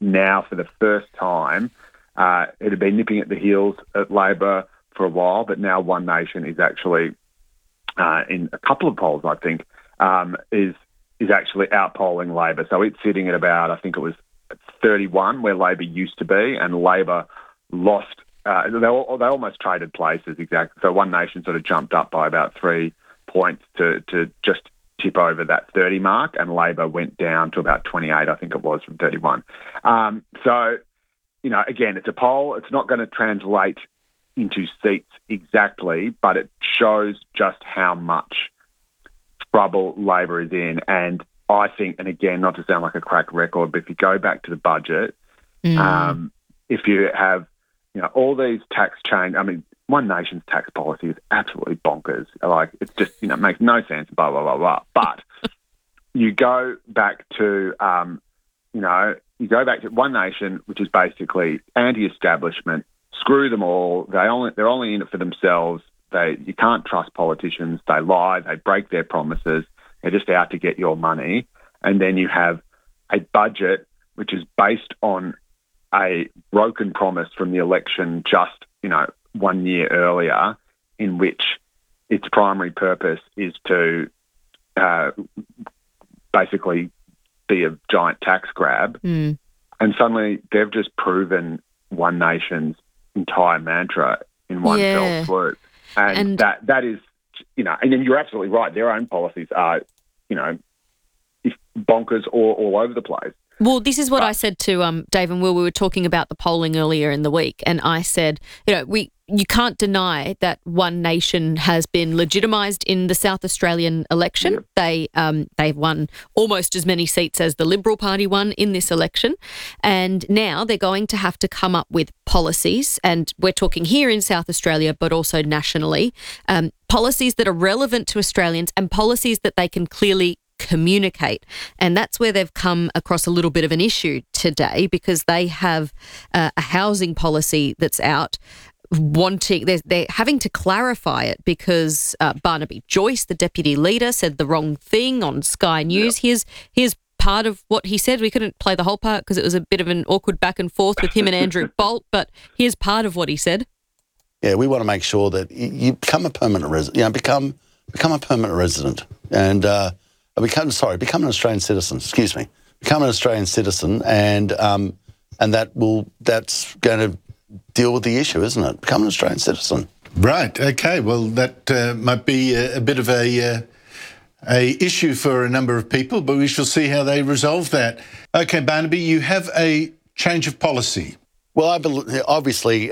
now for the first time, it had been nipping at the heels at Labor for a while, but now One Nation is actually, in a couple of polls, I think, is actually outpolling Labor. So it's sitting at about, I think it was 31, where Labor used to be, and Labor lost. They almost traded places, exactly. So One Nation sort of jumped up by about 3 points to just tip over that 30 mark, and Labor went down to about 28, I think it was, from 31. So, again, it's a poll. It's not going to translate into seats exactly, but it shows just how much trouble Labor is in. And I think, and again, not to sound like a crack record, but if you go back to the budget, if you have, all these tax change, One Nation's tax policy is absolutely bonkers. Like, it's just, makes no sense, blah, blah, blah, blah. But you go back to, One Nation, which is basically anti-establishment, screw them all. They're only in it for themselves. You can't trust politicians. They lie. They break their promises. They're just out to get your money. And then you have a budget which is based on a broken promise from the election just, 1 year earlier, in which its primary purpose is to basically be a giant tax grab. And suddenly they've just proven One Nation's entire mantra in one fell swoop. And that is, and then you're absolutely right. Their own policies are, bonkers all over the place. Well, this is what I said to Dave and Will. We were talking about the polling earlier in the week, and I said, you can't deny that One Nation has been legitimised in the South Australian election. Yep. They've won almost as many seats as the Liberal Party won in this election, and now they're going to have to come up with policies, and we're talking here in South Australia, but also nationally, policies that are relevant to Australians and policies that they can clearly communicate. And that's where they've come across a little bit of an issue today, because they have a housing policy that's out. They're having to clarify it because Barnaby Joyce, the deputy leader, said the wrong thing on Sky News. Yep. Here's part of what he said. We couldn't play the whole part because it was a bit of an awkward back and forth with him and Andrew Bolt, but here's part of what he said. Yeah, we want to make sure that you become a permanent resident. Become a permanent resident, and become an Australian citizen. Excuse me, become an Australian citizen, and that's going to deal with the issue, isn't it? Become an Australian citizen. Right. Okay. Well, that might be a bit of a issue for a number of people, but we shall see how they resolve that. Okay, Barnaby, you have a change of policy. Well, I believe, obviously,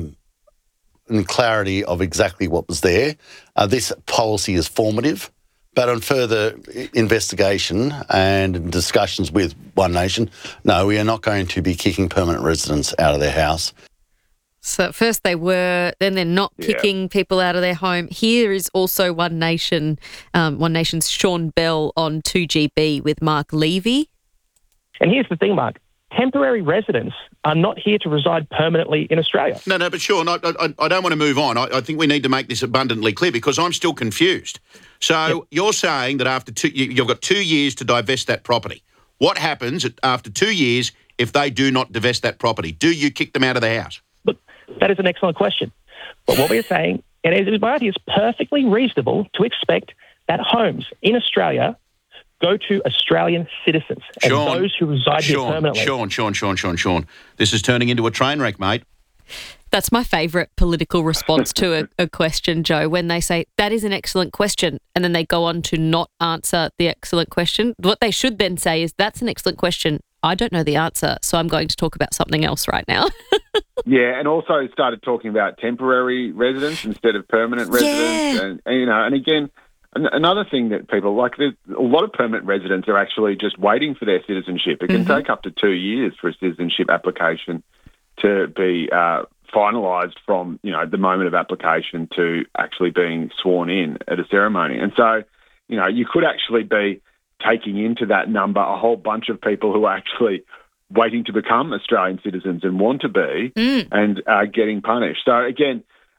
in clarity of exactly what was there, this policy is formative. But on further investigation and discussions with One Nation, no, we are not going to be kicking permanent residents out of their house. So at first they were, then they're not kicking people out of their home. Here is also One Nation, One Nation's Sean Bell on 2GB with Mark Levy. And here's the thing, Mark. Temporary residents are not here to reside permanently in Australia. No, but Sean, I don't want to move on. I think we need to make this abundantly clear because I'm still confused. So you're saying that after you've got 2 years to divest that property. What happens after 2 years if they do not divest that property? Do you kick them out of the house? Look, that is an excellent question. But what we're saying, and it is perfectly reasonable to expect that homes in Australia go to Australian citizens and those who reside here permanently. Sean. This is turning into a train wreck, mate. That's my favourite political response to a question, Joe, when they say, that is an excellent question, and then they go on to not answer the excellent question. What they should then say is, that's an excellent question. I don't know the answer, so I'm going to talk about something else right now. Yeah, and also started talking about temporary residents instead of permanent residents. And again, another thing that people like, there's a lot of permanent residents are actually just waiting for their citizenship. It can take up to 2 years for a citizenship application to be finalised from, the moment of application to actually being sworn in at a ceremony. And so, you could actually be taking into that number a whole bunch of people who are actually waiting to become Australian citizens and want to be and getting punished. So again,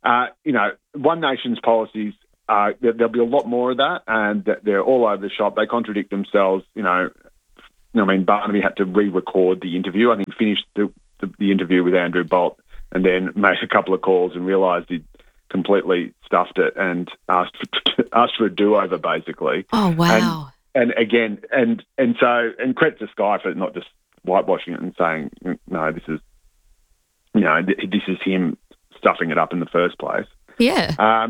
One Nation's policies, there'll be a lot more of that, and they're all over the shop. They contradict themselves, Barnaby had to re-record the interview. I think finished the interview with Andrew Bolt and then made a couple of calls and realised he'd completely stuffed it and asked for a do-over, basically. Oh, wow. And again, and credit to Sky for not just whitewashing it and saying, no, this is him stuffing it up in the first place. Yeah.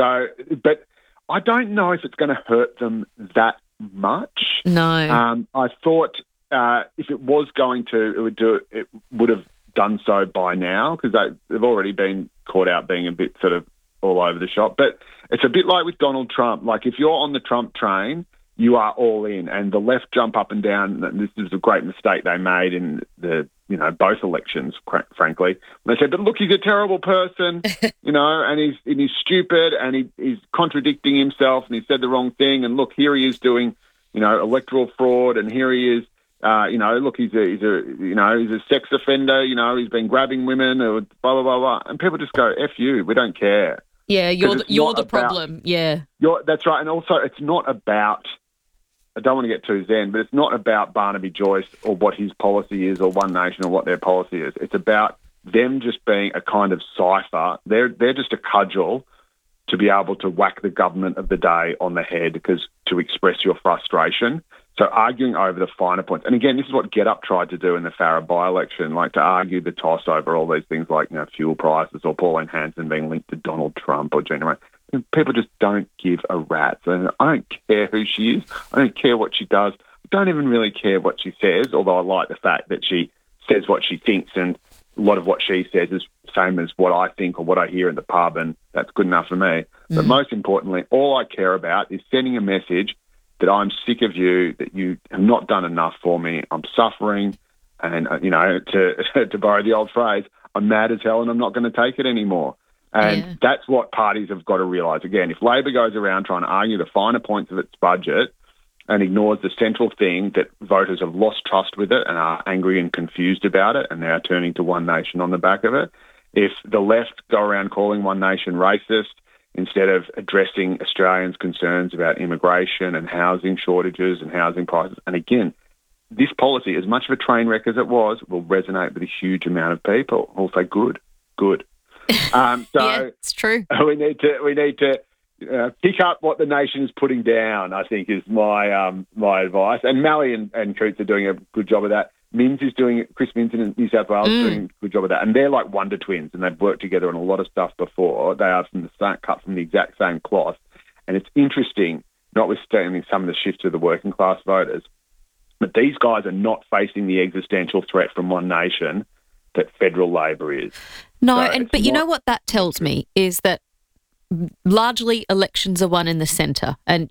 But I don't know if it's going to hurt them that much. No. I thought if it was going to, it would have done so by now, because they've already been caught out being a bit sort of all over the shop. But it's a bit like with Donald Trump. Like, if you're on the Trump train, you are all in, and the left jump up and down. This is a great mistake they made in both elections, frankly. They said, but look, he's a terrible person, and he's stupid, and he's contradicting himself, and he said the wrong thing, and look, here he is doing, electoral fraud, and here he is, look, he's a sex offender, he's been grabbing women, or blah, blah, blah, blah. And people just go, F you, we don't care. Yeah, you're the problem. Yeah. That's right. And also, it's not about, I don't want to get too zen, but it's not about Barnaby Joyce or what his policy is or One Nation or what their policy is. It's about them just being a kind of cipher. They're just a cudgel to be able to whack the government of the day on the head to express your frustration. So arguing over the finer points. And again, this is what Get Up tried to do in the Farrer by-election, like to argue the toss over all these things like fuel prices or Pauline Hanson being linked to Donald Trump or Jenny Rayner. People just don't give a rat's. And I don't care who she is. I don't care what she does. I don't even really care what she says, although I like the fact that she says what she thinks, and a lot of what she says is the same as what I think or what I hear in the pub, and that's good enough for me. But most importantly, all I care about is sending a message that I'm sick of you, that you have not done enough for me. I'm suffering, and, to borrow the old phrase, I'm mad as hell and I'm not going to take it anymore. And that's what parties have got to realise. Again, if Labor goes around trying to argue the finer points of its budget and ignores the central thing that voters have lost trust with it and are angry and confused about it and now turning to One Nation on the back of it, if the left go around calling One Nation racist instead of addressing Australians' concerns about immigration and housing shortages and housing prices, and again, this policy, as much of a train wreck as it was, will resonate with a huge amount of people. We'll say, good. So yeah, it's true. We need to pick up what the nation is putting down, I think, is my my advice. And Malley and Coots are doing a good job of that. Chris Minns in New South Wales is doing a good job of that. And they're like wonder twins, and they've worked together on a lot of stuff before. They are cut from the exact same cloth. And it's interesting, notwithstanding some of the shifts to the working class voters, but these guys are not facing the existential threat from One Nation that federal Labor is. No, but you know what that tells me is that largely elections are won in the centre, and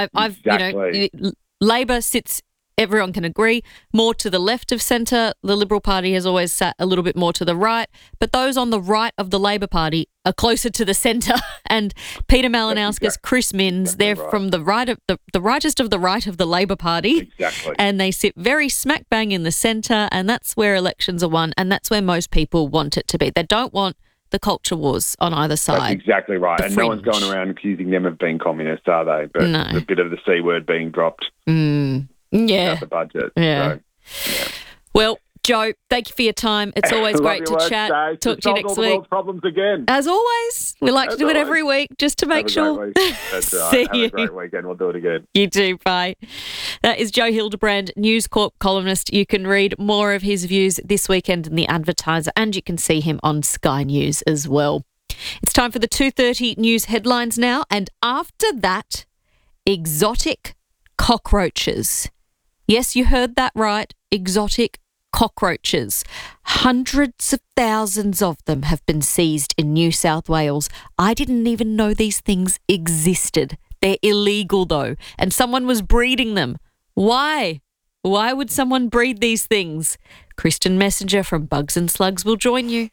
Labor sits. Everyone can agree, more to the left of centre. The Liberal Party has always sat a little bit more to the right, but those on the right of the Labor Party are closer to the centre. And Peter Malinauskas, Chris Minns, they're right from the right of the rightest of the right of the Labor Party. Exactly. And they sit very smack bang in the centre, and that's where elections are won, and that's where most people want it to be. They don't want the culture wars on either side. That's exactly right. And no one's going around accusing them of being communist, are they? But no. A bit of the C word being dropped. Yeah. The budget. Yeah. So, yeah. Well, Joe, thank you for your time. It's always great to chat. Dave. Talk to you next all the week. world's problems again. As always, we like to do it every week just to make sure. That's right. See Have you. a great weekend. We'll do it again. You too. Bye. That is Joe Hildebrand, News Corp columnist. You can read more of his views this weekend in The Advertiser, and you can see him on Sky News as well. It's time for the 2:30 news headlines now, and after that, exotic cockroaches. Yes, you heard that right. Exotic cockroaches. Hundreds of thousands of them have been seized in New South Wales. I didn't even know these things existed. They're illegal though, and someone was breeding them. Why? Why would someone breed these things? Kristen Messenger from Bugs and Slugs will join you.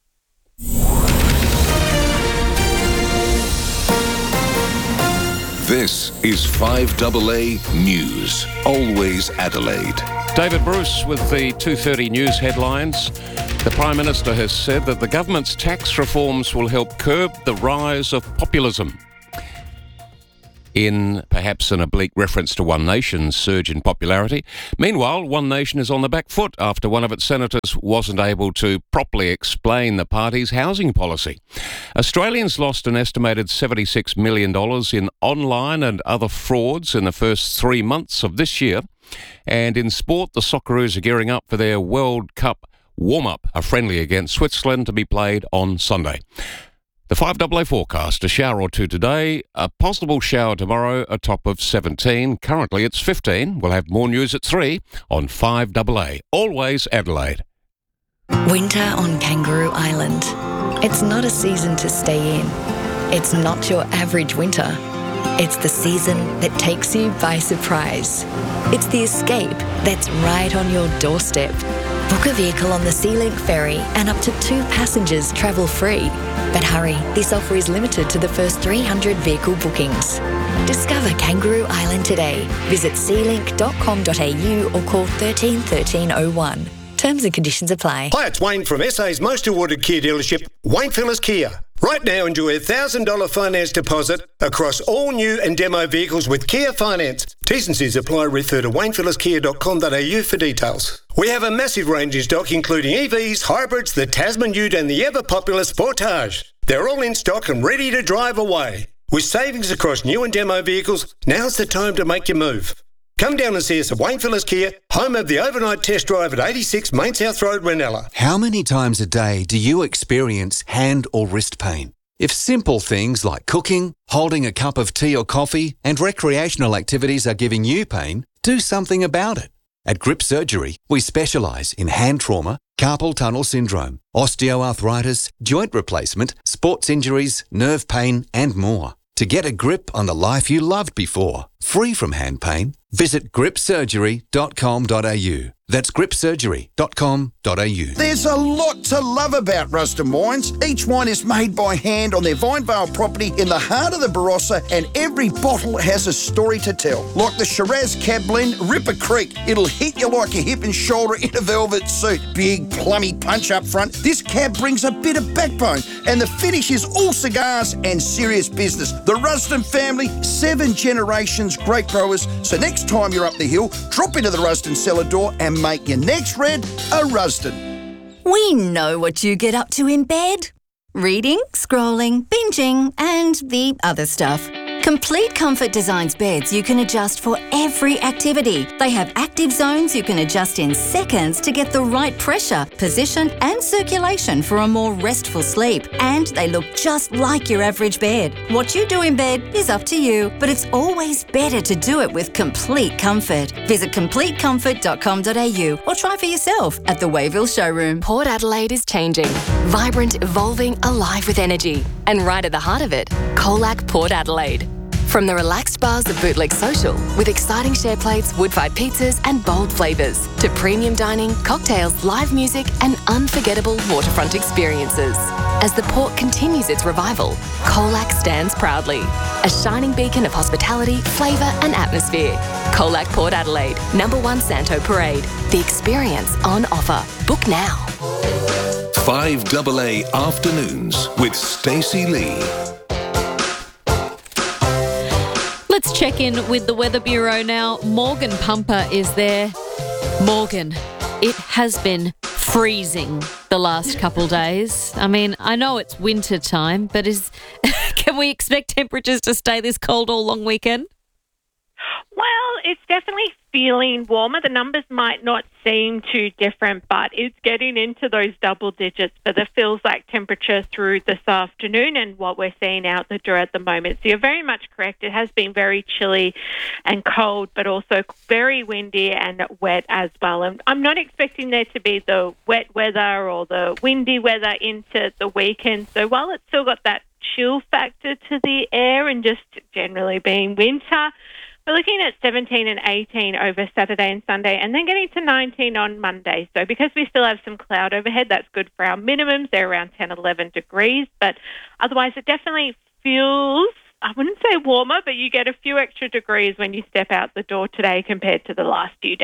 This is 5AA News, always Adelaide. David Bruce with the 2:30 news headlines. The Prime Minister has said that the government's tax reforms will help curb the rise of populism. in perhaps an oblique reference to One Nation's surge in popularity. Meanwhile, One Nation is on the back foot after one of its senators wasn't able to properly explain the party's housing policy. Australians lost an estimated $76 million in online and other frauds in the first 3 months of this year. And in sport, the Socceroos are gearing up for their World Cup warm-up, a friendly against Switzerland to be played on Sunday. The 5AA forecast, a shower or two today, a possible shower tomorrow, a top of 17. Currently it's 15. We'll have more news at 3 on 5AA. Always Adelaide. Winter on Kangaroo Island. It's not a season to stay in. It's not your average winter. It's the season that takes you by surprise. It's the escape that's right on your doorstep. Book a vehicle on the SeaLink ferry and up to 2 passengers travel free. But hurry, this offer is limited to the first 300 vehicle bookings. Discover Kangaroo Island today. Visit sealink.com.au or call 13 1301. Terms and conditions apply. Hi, it's Wayne from SA's most awarded Kia dealership, Wayne Phillips Kia. Right now, enjoy a $1,000 finance deposit across all new and demo vehicles with Kia Finance. T's and C's apply. Refer to waynephillipskia.com.au for details. We have a massive range in stock, including EVs, hybrids, the Tasman Ute and the ever-popular Sportage. They're all in stock and ready to drive away. With savings across new and demo vehicles, now's the time to make your move. Come down and see us at Wayne Phillips Kia, home of the overnight test drive at 86 Main South Road, Ranella. How many times a day do you experience hand or wrist pain? If simple things like cooking, holding a cup of tea or coffee, and recreational activities are giving you pain, do something about it. At Grip Surgery, we specialise in hand trauma, carpal tunnel syndrome, osteoarthritis, joint replacement, sports injuries, nerve pain, and more. To get a grip on the life you loved before, free from hand pain, visit gripsurgery.com.au. That's gripsurgery.com.au. There's a lot to love about Rusden Wines. Each wine is made by hand on their Vinevale property in the heart of the Barossa, and every bottle has a story to tell. Like the Shiraz Cab Blend, Ripper Creek. It'll hit you like a hip and shoulder in a velvet suit. Big, plummy punch up front. This cab brings a bit of backbone, and the finish is all cigars and serious business. The Rusden family, 7 generations, great growers. So next time you're up the hill, drop into the Rusden cellar door and make your next red a Rusden. We know what you get up to in bed. Reading, scrolling, binging, and the other stuff. Complete Comfort designs beds you can adjust for every activity. They have active zones you can adjust in seconds to get the right pressure, position, and circulation for a more restful sleep. And they look just like your average bed. What you do in bed is up to you, but it's always better to do it with Complete Comfort. Visit CompleteComfort.com.au or try for yourself at the Wayville showroom. Port Adelaide is changing. Vibrant, evolving, alive with energy. And right at the heart of it, Colac Port Adelaide. From the relaxed bars of Bootleg Social, with exciting share plates, wood-fired pizzas and bold flavours, to premium dining, cocktails, live music and unforgettable waterfront experiences. As the port continues its revival, Colac stands proudly. A shining beacon of hospitality, flavour and atmosphere. Colac Port Adelaide, #1 Santo Parade. The experience on offer. Book now. 5AA Afternoons with Stacey Lee. Let's check in with the Weather Bureau now. Morgan Pumper is there. Morgan, it has been freezing the last couple days. I mean, I know it's winter time, but can we expect temperatures to stay this cold all long weekend? Well, it's definitely feeling warmer. The numbers might not seem too different, but it's getting into those double digits for the feels like temperature through this afternoon and what we're seeing out the door at the moment. So you're very much correct. It has been very chilly and cold, but also very windy and wet as well. And I'm not expecting there to be the wet weather or the windy weather into the weekend. So while it's still got that chill factor to the air and just generally being winter, we're looking at 17 and 18 over Saturday and Sunday, and then getting to 19 on Monday. So because we still have some cloud overhead, that's good for our minimums. They're around 10, 11 degrees. But otherwise, it definitely feels, I wouldn't say warmer, but you get a few extra degrees when you step out the door today compared to the last few days.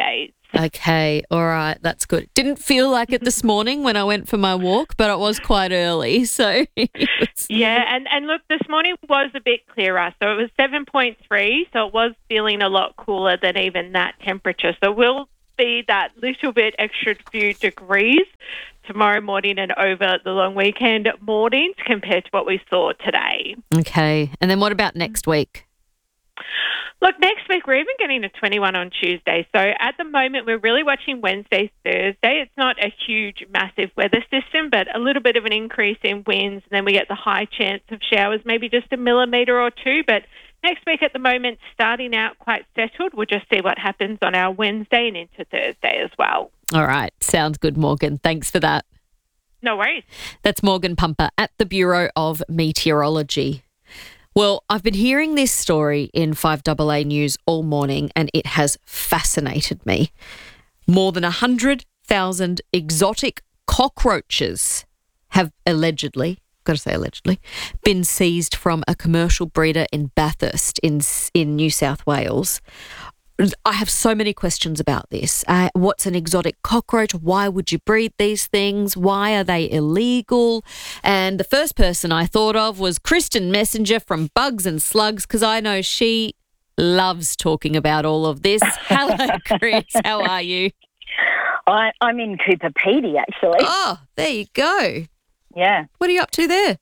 Okay, all right, that's good. Didn't feel like it this morning when I went for my walk, but it was quite early, so Yeah, and look, this morning was a bit clearer. So it was 7.3, so it was feeling a lot cooler than even that temperature. So we'll see that little bit extra few degrees tomorrow morning and over the long weekend mornings compared to what we saw today. Okay, and then what about next week? Look, next week we're even getting to 21 on Tuesday. So at the moment we're really watching Wednesday, Thursday. It's not a huge, massive weather system, but a little bit of an increase in winds. And then we get the high chance of showers, maybe just a millimetre or two. But next week at the moment, starting out quite settled. We'll just see what happens on our Wednesday and into Thursday as well. All right, sounds good, Morgan. Thanks for that. No worries. That's Morgan Pumper at the Bureau of Meteorology. Well, I've been hearing this story in 5AA News all morning and it has fascinated me. More than 100,000 exotic cockroaches have allegedly been seized from a commercial breeder in Bathurst in New South Wales. I have so many questions about this. What's an exotic cockroach? Why would you breed these things? Why are they illegal? And the first person I thought of was Kristen Messenger from Bugs and Slugs, because I know she loves talking about all of this. Hello, Chris. How are you? I'm in Cooper Pedy, actually. Oh, there you go. Yeah. What are you up to there?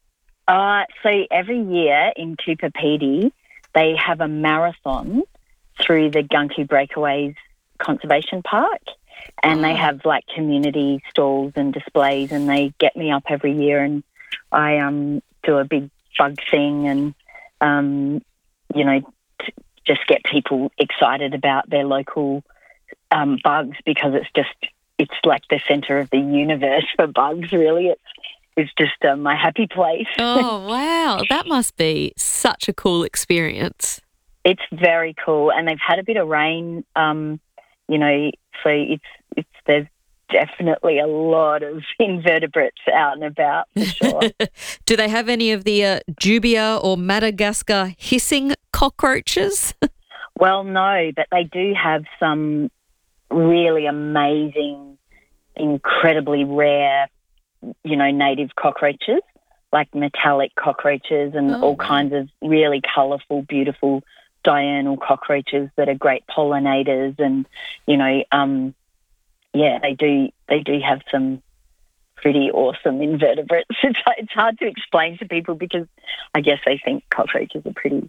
So every year in Cooper Pedy, they have a marathon through the Gunku Breakaways Conservation Park, and they have like community stalls and displays, and they get me up every year, and I do a big bug thing, and just get people excited about their local bugs, because it's like the centre of the universe for bugs. Really, it's just my happy place. Oh wow, that must be such a cool experience. It's very cool, and they've had a bit of rain, so there's definitely a lot of invertebrates out and about, for sure. Do they have any of the Dubia or Madagascar hissing cockroaches? Well, no, but they do have some really amazing, incredibly rare, native cockroaches, like metallic cockroaches and all kinds of really colourful, beautiful diurnal cockroaches that are great pollinators, and they do have some pretty awesome invertebrates. It's hard to explain to people because I guess they think cockroaches are pretty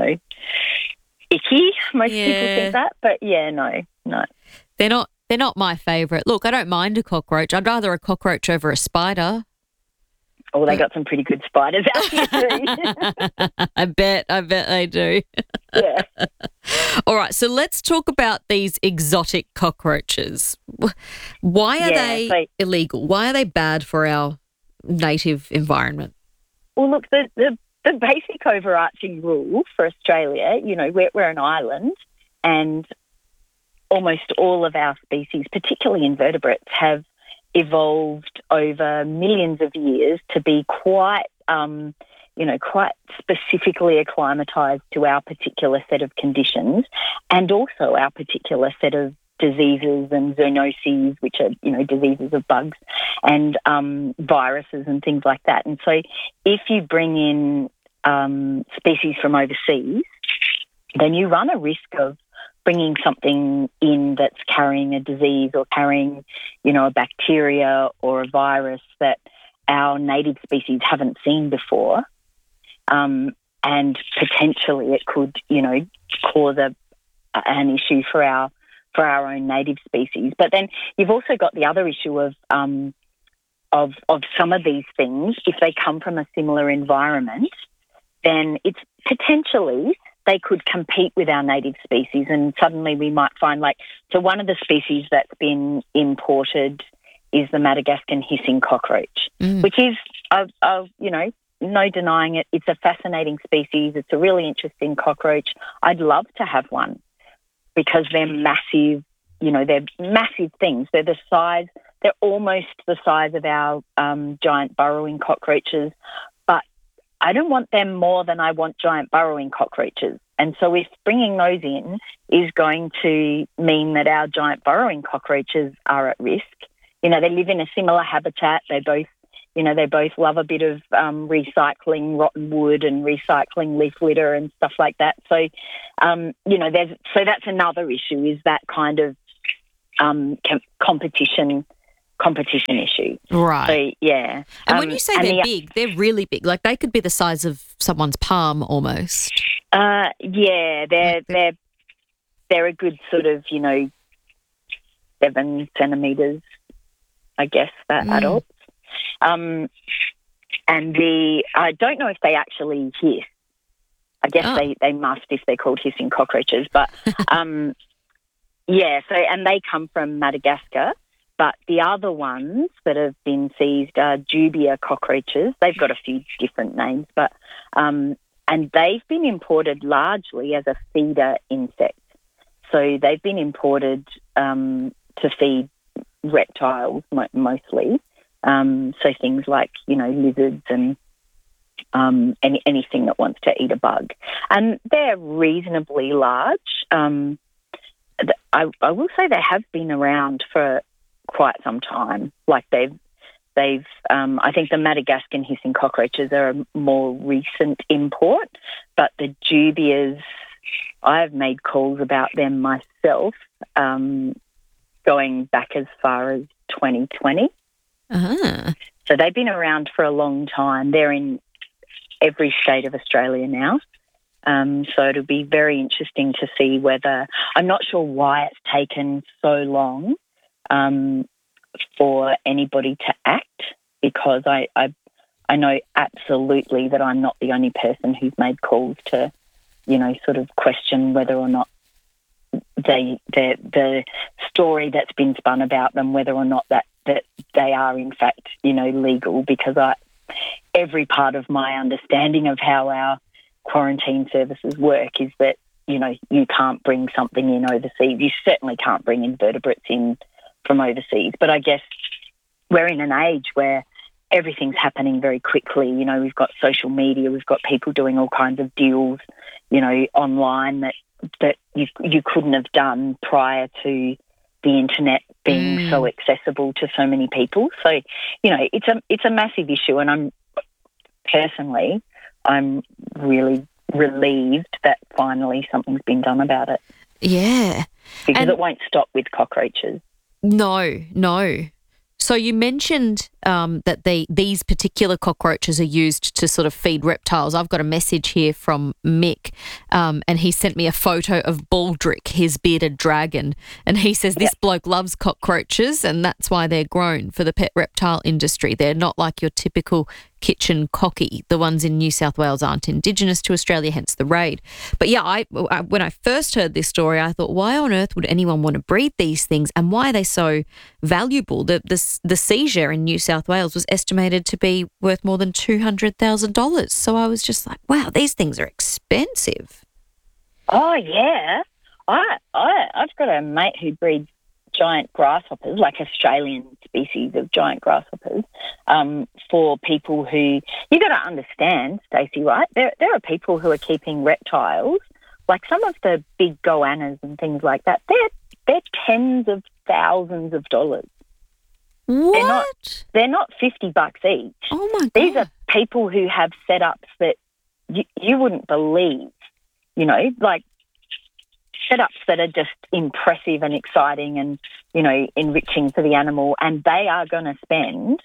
icky. Most people think that, but no, they're not my favourite. Look, I don't mind a cockroach. I'd rather a cockroach over a spider. Oh, they got some pretty good spiders out here too. I bet they do. Yeah. All right, so let's talk about these exotic cockroaches. Why are they illegal? Why are they bad for our native environment? Well, look, the basic overarching rule for Australia, we're an island, and almost all of our species, particularly invertebrates, have evolved over millions of years to be quite specifically acclimatized to our particular set of conditions, and also our particular set of diseases and zoonoses, which are, diseases of bugs, and viruses and things like that. And so if you bring in species from overseas, then you run a risk of bringing something in that's carrying a disease or carrying, a bacteria or a virus that our native species haven't seen before, and potentially it could, cause an issue for our own native species. But then you've also got the other issue of some of these things. If they come from a similar environment, then it's potentially they could compete with our native species, and suddenly we might find so one of the species that's been imported is the Madagascan hissing cockroach, which is, no denying it, it's a fascinating species. It's a really interesting cockroach. I'd love to have one because they're massive, they're massive things. They're almost the size of our giant burrowing cockroaches, but I don't want them more than I want giant burrowing cockroaches. And so if bringing those in is going to mean that our giant burrowing cockroaches are at risk, they live in a similar habitat. They both love a bit of recycling rotten wood and recycling leaf litter and stuff like that. So, so that's another issue, is that kind of competition issue. Right. So, yeah. And when you say they're big, they're really big. Like they could be the size of someone's palm almost. Yeah, they're a good sort of, 7 centimetres, I guess, for adults. And I don't know if they actually hiss. I guess they must if they're called hissing cockroaches. But, yeah, so, and they come from Madagascar. But the other ones that have been seized are dubia cockroaches. They've got a few different names, but and they've been imported largely as a feeder insect. So they've been imported to feed reptiles mostly. So things like, lizards and anything that wants to eat a bug. And they're reasonably large. I will say they have been around for quite some time. Like they've I think the Madagascan hissing cockroaches are a more recent import, but the dubias, I've made calls about them myself, going back as far as 2020. Uh-huh. So they've been around for a long time. They're in every state of Australia now. So it'll be very interesting to see whether, I'm not sure why it's taken so long for anybody to act, because I know absolutely that I'm not the only person who's made calls to, sort of question whether or not the story that's been spun about them, whether or not that they are in fact, legal, because every part of my understanding of how our quarantine services work is that, you can't bring something in overseas. You certainly can't bring invertebrates in from overseas. But I guess we're in an age where everything's happening very quickly. We've got social media, we've got people doing all kinds of deals, online that you couldn't have done prior to the internet being so accessible to so many people. So, it's a massive issue, and I'm really relieved that finally something's been done about it. Yeah. Because it won't stop with cockroaches. No. So you mentioned that these particular cockroaches are used to sort of feed reptiles. I've got a message here from Mick, and he sent me a photo of Baldric, his bearded dragon, and he says this bloke loves cockroaches, and that's why they're grown for the pet reptile industry. They're not like your typical kitchen cocky. The ones in New South Wales aren't Indigenous to Australia, hence the raid. But yeah, I when I first heard this story, I thought, why on earth would anyone want to breed these things, and why are they so valuable? The seizure in New South Wales was estimated to be worth more than $200,000. So I was just like, wow, these things are expensive. Oh yeah, I've got a mate who breeds giant grasshoppers, like Australian species of giant grasshoppers, for people who, you got to understand, Stacey, right? There are people who are keeping reptiles, like some of the big goannas and things like that. They're tens of thousands of dollars. What? They're not $50 each. Oh my God. These are people who have setups that you wouldn't believe, like setups that are just impressive and exciting and, enriching for the animal, and they are going to spend,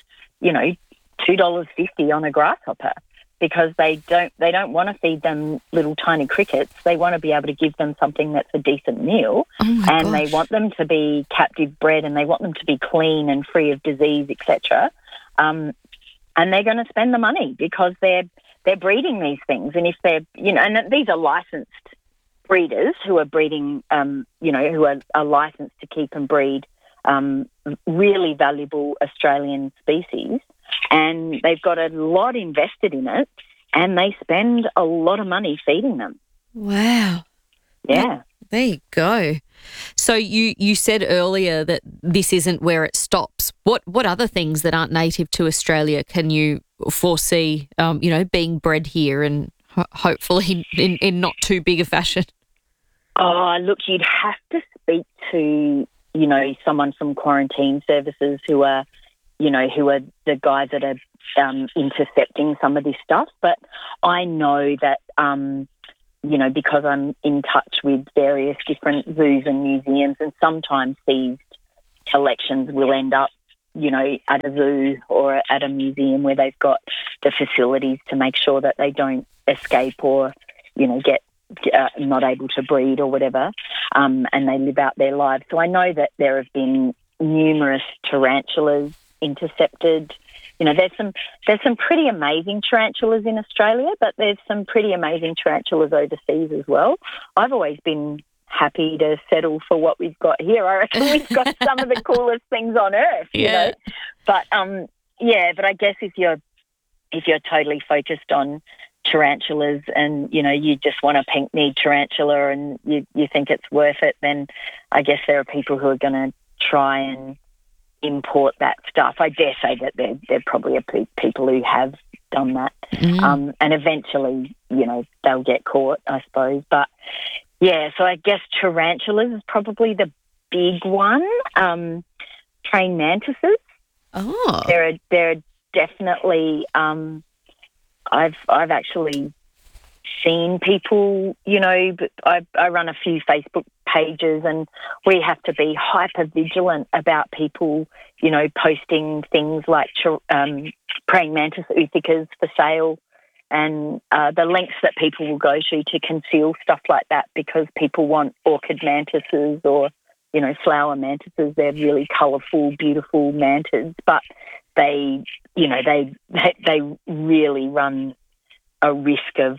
$2.50 on a grasshopper because they don't want to feed them little tiny crickets. They want to be able to give them something that's a decent meal, and they want them to be captive bred, and they want them to be clean and free of disease, etc. And they're going to spend the money because they're breeding these things, and if they're and these are licensed breeders who are breeding, who are licensed to keep and breed really valuable Australian species, and they've got a lot invested in it, and they spend a lot of money feeding them. Wow. Yeah. There you go. So you said earlier that this isn't where it stops. What other things that aren't native to Australia can you foresee, being bred here and hopefully in not too big a fashion? Oh, look, you'd have to speak to, someone from quarantine services who are the guys that are intercepting some of this stuff. But I know that, because I'm in touch with various different zoos and museums, and sometimes these collections will end up, at a zoo or at a museum where they've got the facilities to make sure that they don't escape or, get not able to breed or whatever, and they live out their lives. So I know that there have been numerous tarantulas intercepted. There's some pretty amazing tarantulas in Australia, but there's some pretty amazing tarantulas overseas as well. I've always been happy to settle for what we've got here. I reckon we've got some of the coolest things on earth, But but I guess if you're totally focused on tarantulas and, you just want a pink-kneed tarantula and you think it's worth it, then I guess there are people who are going to try and import that stuff. I dare say that there probably are people who have done that. And eventually, they'll get caught, I suppose. But, so I guess tarantulas is probably the big one. Praying mantises. Oh. There are definitely... I've actually seen people, but I run a few Facebook pages and we have to be hyper vigilant about people, posting things like praying mantis oothicas for sale and the lengths that people will go to conceal stuff like that because people want orchid mantises or, flower mantises. They're really colourful, beautiful mantids, but they really run a risk of,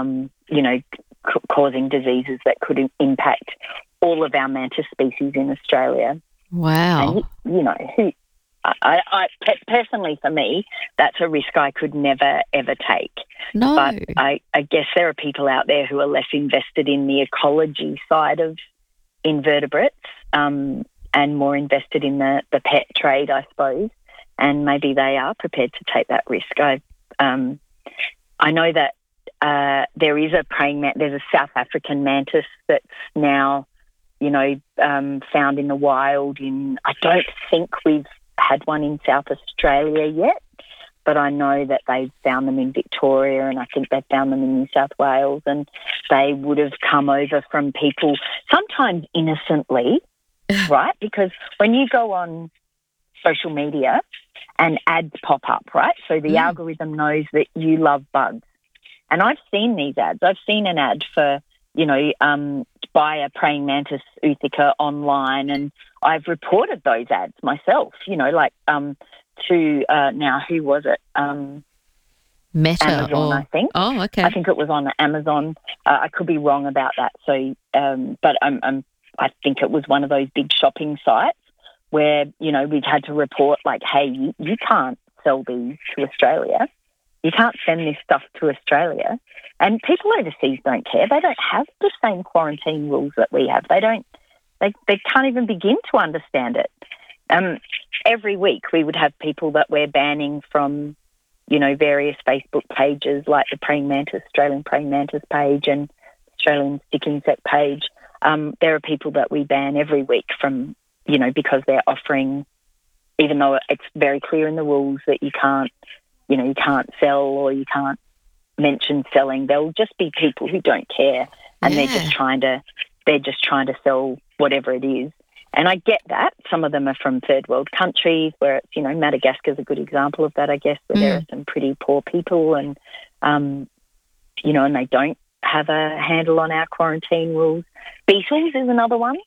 causing diseases that could impact all of our mantis species in Australia. Wow. And, I personally, for me, that's a risk I could never, ever take. No. But I guess there are people out there who are less invested in the ecology side of invertebrates and more invested in the pet trade, I suppose. And maybe they are prepared to take that risk. I know that there is there's a South African mantis that's now, found in the wild. I don't think we've had one in South Australia yet, but I know that they've found them in Victoria and I think they've found them in New South Wales, and they would have come over from people, sometimes innocently, right? Because when you go on social media and ads pop up, right? So the algorithm knows that you love bugs. And I've seen these ads. I've seen an ad for, buy a praying mantis oothica online, and I've reported those ads myself, to, now who was it? Meta. Amazon, I think. Oh, okay. I think it was on Amazon. I could be wrong about that. So, but I think it was one of those big shopping sites where, we've had to report like, hey, you can't sell these to Australia. You can't send this stuff to Australia. And people overseas don't care. They don't have the same quarantine rules that we have. They can't even begin to understand it. Every week we would have people that we're banning from, various Facebook pages like the Praying Mantis, Australian Praying Mantis page and Australian Stick Insect page. There are people that we ban every week from, because they're offering, even though it's very clear in the rules that you can't sell or you can't mention selling. There'll just be people who don't care and they're just trying to sell whatever it is. And I get that. Some of them are from third world countries where it's, Madagascar is a good example of that, I guess, where there are some pretty poor people and, and they don't have a handle on our quarantine rules. Beetles is another one.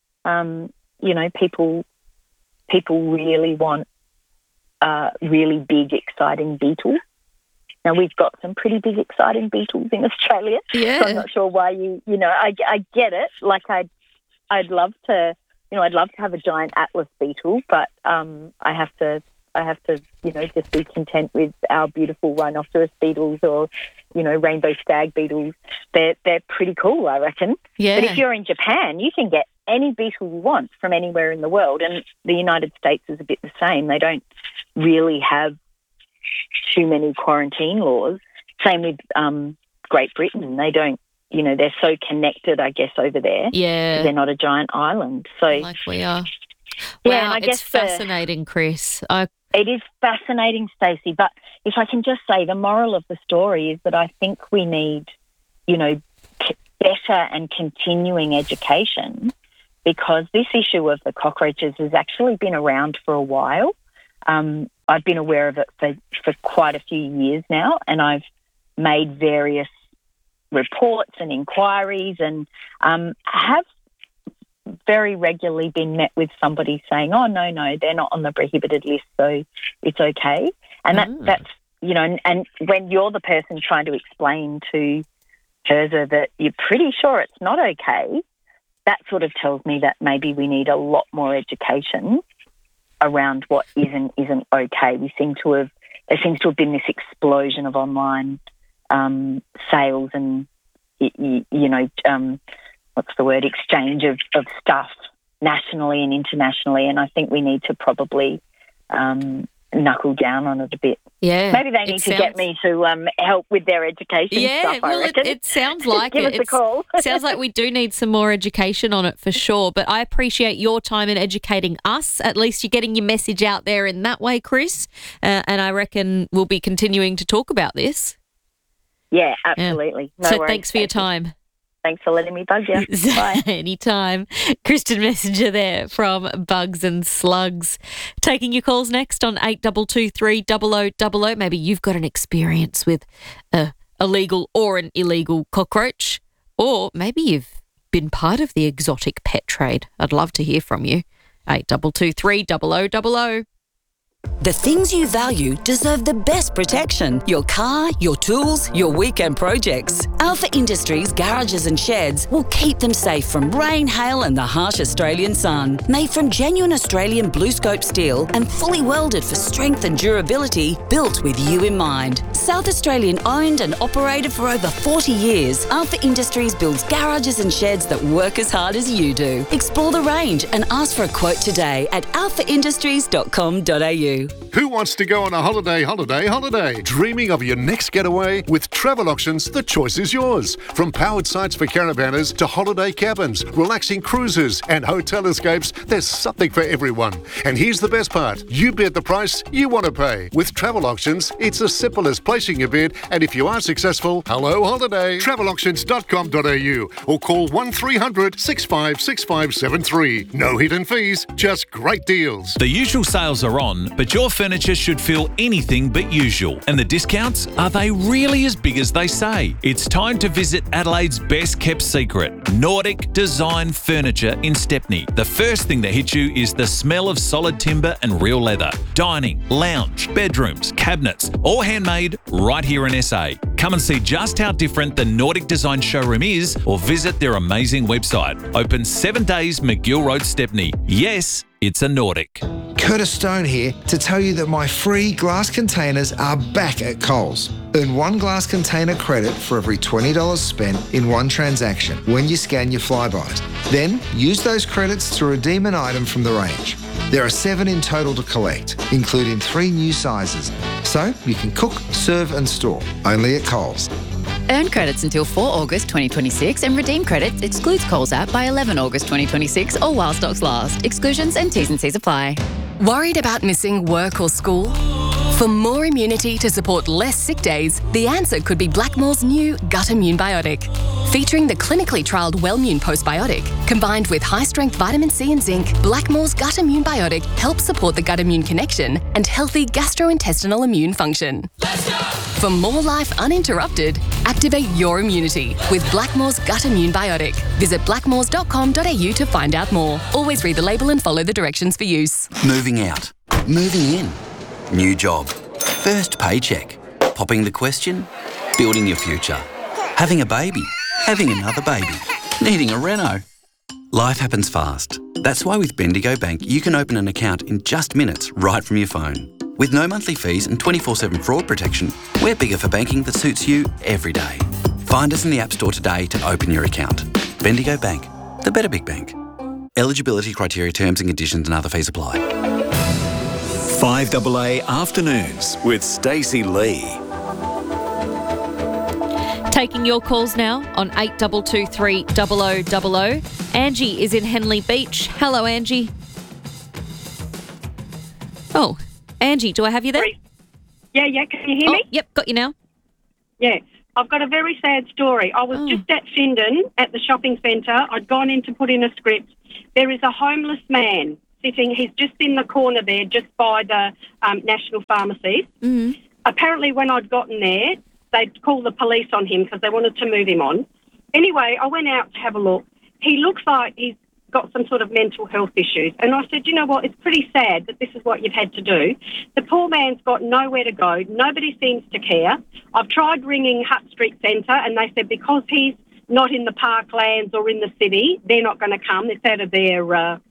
People really want really big, exciting beetles. Now, we've got some pretty big, exciting beetles in Australia. Yeah. So I'm not sure why I get it. Like, I'd love to have a giant Atlas beetle, but I have to, just be content with our beautiful rhinoceros beetles or, rainbow stag beetles. They're pretty cool, I reckon. Yeah. But if you're in Japan, you can get any beetle you want from anywhere in the world, and the United States is a bit the same. They don't really have too many quarantine laws. Same with Great Britain. They don't, they're so connected, I guess, over there. Yeah. They're not a giant island. So like we are. Yeah, Wow, and I it's guess fascinating, Chris. It is fascinating, Stacey. But if I can just say, the moral of the story is that I think we need, better and continuing education, because this issue of the cockroaches has actually been around for a while. I've been aware of it for quite a few years now, and I've made various reports and inquiries, and have very regularly been met with somebody saying, oh, no, they're not on the prohibited list, so it's okay. And that's, and when you're the person trying to explain to HRSA that you're pretty sure it's not okay, that sort of tells me that maybe we need a lot more education around what isn't okay. There seems to have been this explosion of online sales and, exchange of stuff nationally and internationally, and I think we need to probably knuckle down on it a bit. Yeah. Maybe they need to get me to help with their education stuff, I reckon. It sounds like Give us a call. Sounds like we do need some more education on it for sure, but I appreciate your time in educating us. At least you're getting your message out there in that way, Chris, and I reckon we'll be continuing to talk about this. Yeah, absolutely. Yeah. No worries. Thanks for your time. Thanks for letting me bug you. Bye. Anytime. Kristen Messenger there from Bugs and Slugs. Taking your calls next on 8223 0000. Maybe you've got an experience with a legal or an illegal cockroach, or maybe you've been part of the exotic pet trade. I'd love to hear from you. 8223 0000. The things you value deserve the best protection. Your car, your tools, your weekend projects. Alpha Industries garages and sheds will keep them safe from rain, hail and the harsh Australian sun. Made from genuine Australian BlueScope steel and fully welded for strength and durability, built with you in mind. South Australian owned and operated for over 40 years, Alpha Industries builds garages and sheds that work as hard as you do. Explore the range and ask for a quote today at alphaindustries.com.au. Who wants to go on a holiday? Dreaming of your next getaway? With Travel Auctions, the choice is yours. From powered sites for caravanners to holiday cabins, relaxing cruises and hotel escapes, there's something for everyone. And here's the best part. You bid the price you want to pay. With Travel Auctions, it's as simple as placing a bid, and if you are successful, hello holiday. Travelauctions.com.au or call 1300 656573. No hidden fees, just great deals. The usual sales are on, but your furniture should feel anything but usual. And the discounts, are they really as big as they say? It's time to visit Adelaide's best kept secret, Nordic Design Furniture in Stepney. The first thing that hits you is the smell of solid timber and real leather. Dining, lounge, bedrooms, cabinets, all handmade right here in SA. Come and see just how different the Nordic Design showroom is, or visit their amazing website. Open 7 days, McGill Road, Stepney. Yes, it's a Nordic. Curtis Stone here to tell you that my free glass containers are back at Coles. Earn one glass container credit for every $20 spent in one transaction when you scan your Flybys. Then use those credits to redeem an item from the range. There are 7 in total to collect, including 3 new sizes. So you can cook, serve and store, only at Coles. Earn credits until 4 August 2026 and redeem credits excludes Coles app by 11 August 2026 or while stocks last. Exclusions and T's and C's apply. Worried about missing work or school? For more immunity to support less sick days, the answer could be Blackmore's new Gut Immune Biotic. Featuring the clinically trialled Wellmune Postbiotic, combined with high-strength vitamin C and zinc, Blackmore's Gut Immune Biotic helps support the gut-immune connection and healthy gastrointestinal immune function. For more life uninterrupted, activate your immunity with Blackmore's Gut Immune Biotic. Visit blackmores.com.au to find out more. Always read the label and follow the directions for use. Moving out. Moving in. New job. First paycheck. Popping the question. Building your future. Having a baby. Having another baby. Needing a reno. Life happens fast. That's why with Bendigo Bank, you can open an account in just minutes right from your phone. With no monthly fees and 24/7 fraud protection, we're bigger for banking that suits you every day. Find us in the App Store today to open your account. Bendigo Bank, the better big bank. Eligibility criteria, terms and conditions and other fees apply. 5AA Afternoons with Stacey Lee. Taking your calls now on 8223 0000. Angie is in Henley Beach. Hello, Angie. Oh, Angie, do I have you there? Yeah, can you hear me? Yep, got you now. Yeah, I've got a very sad story. I was just at Findon at the shopping centre. I'd gone in to put in a script. There is a homeless man sitting, he's just in the corner there, just by the National Pharmacy. Mm-hmm. Apparently when I'd gotten there, they'd called the police on him because they wanted to move him on. Anyway, I went out to have a look. He looks like he's got some sort of mental health issues. And I said, you know what, it's pretty sad that this is what you've had to do. The poor man's got nowhere to go. Nobody seems to care. I've tried ringing Hutt Street Centre and they said because he's not in the parklands or in the city, they're not going to come. It's out of their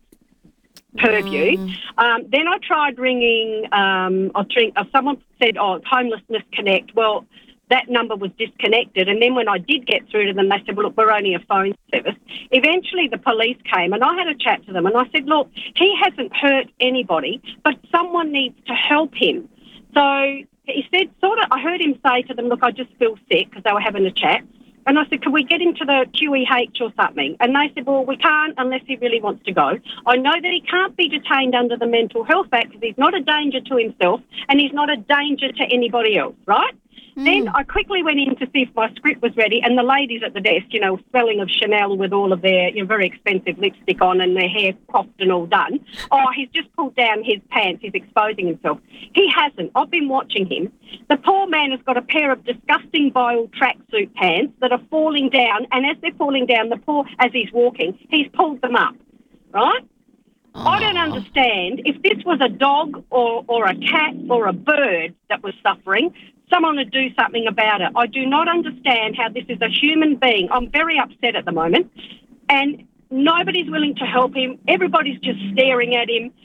purview. Then I tried ringing, someone said, Homelessness Connect. Well, that number was disconnected. And then when I did get through to them, they said, well, look, we're only a phone service. Eventually the police came and I had a chat to them and I said, look, he hasn't hurt anybody, but someone needs to help him. So he said, I heard him say to them, look, I just feel sick, because they were having a chat. And I said, can we get him to the QEH or something? And they said, well, we can't unless he really wants to go. I know that he can't be detained under the Mental Health Act because he's not a danger to himself and he's not a danger to anybody else, right? Then I quickly went in to see if my script was ready, and the ladies at the desk, smelling of Chanel with all of their very expensive lipstick on and their hair coiffed and all done. Oh, he's just pulled down his pants. He's exposing himself. He hasn't. I've been watching him. The poor man has got a pair of disgusting vile tracksuit pants that are falling down, and as they're falling down, as he's walking, he's pulled them up, right? I don't understand. If this was a dog or a cat or a bird that was suffering, someone would do something about it. I do not understand how this is a human being. I'm very upset at the moment. And nobody's willing to help him. Everybody's just staring at him.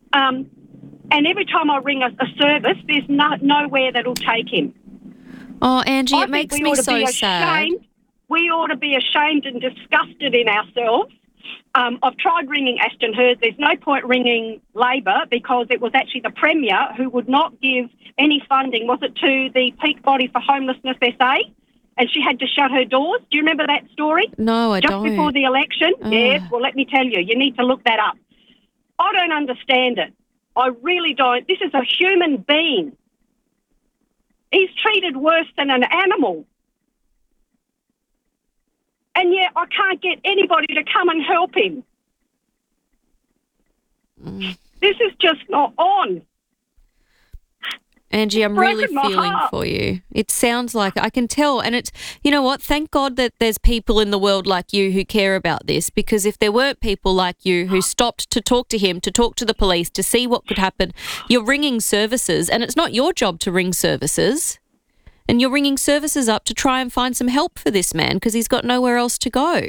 And every time I ring a service, there's nowhere that'll take him. Oh, Angie, it makes me so sad. We ought to be ashamed and disgusted in ourselves. I've tried ringing Ashton Hurst. There's no point ringing Labor because it was actually the Premier who would not give any funding. Was it to the Peak Body for Homelessness SA? And she had to shut her doors. Do you remember that story? No, I don't. Just before the election? Yes. Well, let me tell you. You need to look that up. I don't understand it. I really don't. This is a human being. He's treated worse than an animal. And yet I can't get anybody to come and help him. This is just not on. Angie, I'm really feeling for you. It sounds like, I can tell. And it's, you know what, thank God that there's people in the world like you who care about this, because if there weren't people like you who stopped to talk to him, to talk to the police, to see what could happen, you're ringing services, and it's not your job to ring services. And you're ringing services up to try and find some help for this man because he's got nowhere else to go.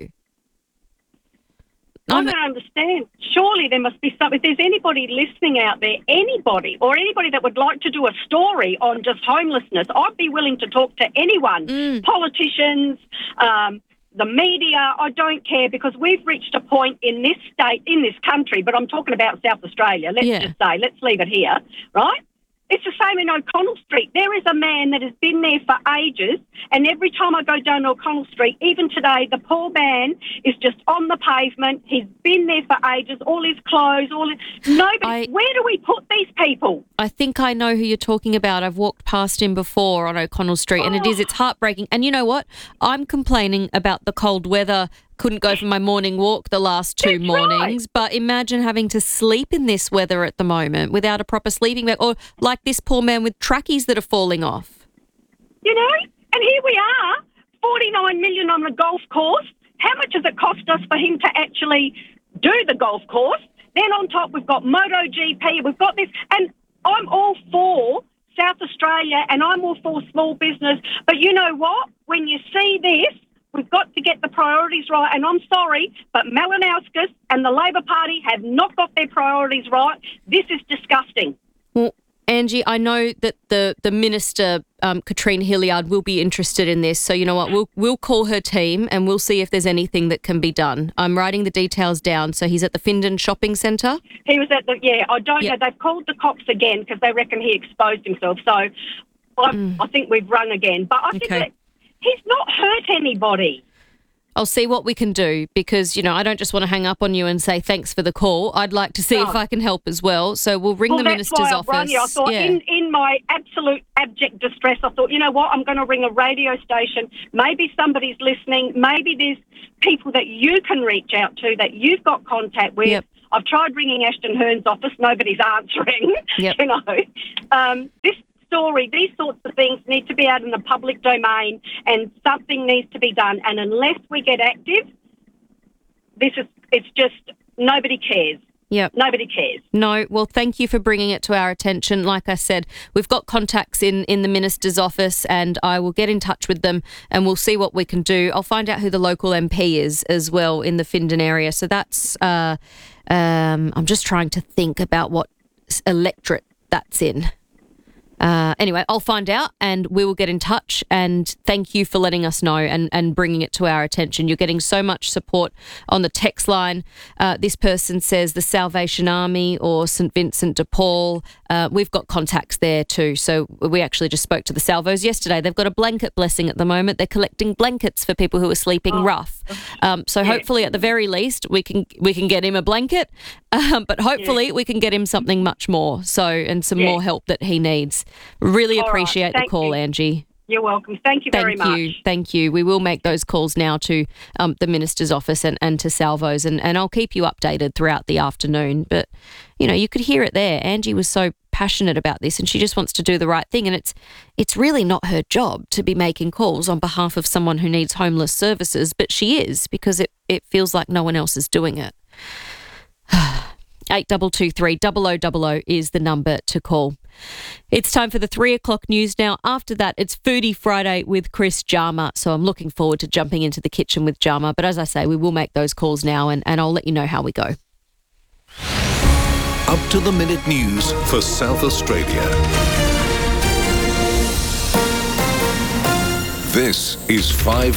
I don't understand. Surely there must be something. If there's anybody listening out there, anybody that would like to do a story on just homelessness, I'd be willing to talk to anyone. Politicians, the media, I don't care, because we've reached a point in this state, in this country, but I'm talking about South Australia, let's leave it here, right? It's the same in O'Connell Street. There is a man that has been there for ages, and every time I go down O'Connell Street, even today, the poor man is just on the pavement. He's been there for ages, all his clothes, nobody. Where do we put these people? I think I know who you're talking about. I've walked past him before on O'Connell Street, and it's heartbreaking. And you know what? I'm complaining about the cold weather. Couldn't go for my morning walk the last two mornings, but imagine having to sleep in this weather at the moment without a proper sleeping bag, or like this poor man with trackies that are falling off. You know, and here we are, 49 million on the golf course. How much does it cost us for him to actually do the golf course? Then on top we've got MotoGP, we've got this, and I'm all for South Australia and I'm all for small business, but you know what? When you see this, we've got to get the priorities right, and I'm sorry, but Malinowskis and the Labor Party have not got their priorities right. This is disgusting. Well, Angie, I know that the Minister, Katrine Hilliard, will be interested in this. So you know what? We'll call her team and we'll see if there's anything that can be done. I'm writing the details down. So he's at the Findon Shopping Centre? He was at I don't know. They've called the cops again because they reckon he exposed himself. So I think we've rung again. But I think that he's not hurt anybody. I'll see what we can do because, you know, I don't just want to hang up on you and say thanks for the call. I'd like to see if I can help as well. So we'll ring the Minister's office. Run you. I thought in my absolute abject distress, I thought, you know what, I'm going to ring a radio station. Maybe somebody's listening. Maybe there's people that you can reach out to that you've got contact with. Yep. I've tried ringing Ashton Hearn's office. Nobody's answering. Yep. You know, this story, these sorts of things need to be out in the public domain and something needs to be done. And unless we get active, it's just nobody cares. Yep. Nobody cares. No, well, thank you for bringing it to our attention. Like I said, we've got contacts in the Minister's office and I will get in touch with them and we'll see what we can do. I'll find out who the local MP is as well in the Findon area. So that's, I'm just trying to think about what electorate that's in. Anyway, I'll find out and we will get in touch and thank you for letting us know and bringing it to our attention. You're getting so much support on the text line. This person says the Salvation Army or St Vincent de Paul. We've got contacts there too. So we actually just spoke to the Salvos yesterday. They've got a blanket blessing at the moment. They're collecting blankets for people who are sleeping rough. So hopefully at the very least we can get him a blanket, but hopefully we can get him something much more and some more help that he needs. Really appreciate the call, Angie. You're welcome. Thank you very much. Thank you. We will make those calls now to the Minister's office and to Salvos and I'll keep you updated throughout the afternoon. But, you know, you could hear it there. Angie was so passionate about this and she just wants to do the right thing and it's really not her job to be making calls on behalf of someone who needs homeless services, but she is because it feels like no one else is doing it. 8223 0000 is the number to call. It's time for the 3 o'clock news now. After that, it's Foodie Friday with Chris Jama. So I'm looking forward to jumping into the kitchen with Jama. But as I say, we will make those calls now and I'll let you know how we go. Up to the minute news for South Australia. This is